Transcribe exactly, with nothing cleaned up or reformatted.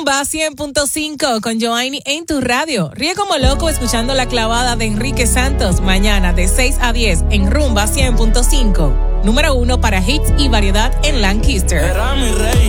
Rumba cien punto cinco con Joanny en tu radio. Ríe como loco escuchando la clavada de Enrique Santos mañana de seis a diez en Rumba cien punto cinco. Número uno para hits y variedad en Lancaster. Era mi rey.